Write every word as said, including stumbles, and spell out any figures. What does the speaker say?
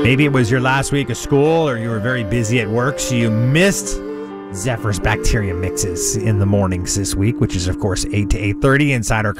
Maybe it was your last week of school or you were very busy at work, so you missed Zephyr's Bacteria Mixes in the mornings this week, which is, of course, eight to eight thirty inside our